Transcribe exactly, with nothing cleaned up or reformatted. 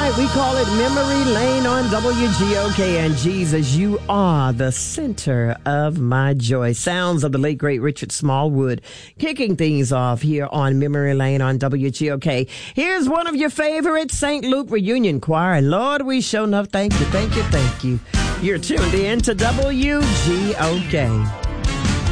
right, we call it Memory Lane on W G O K. And Jesus, you are the center of my joy. Sounds of the late, great Richard Smallwood kicking things off here on Memory Lane on W G O K. Here's one of your favorites, Saint Luke Reunion Choir. And Lord, we show enough thank you, thank you, thank you. You're tuned in to W G O K.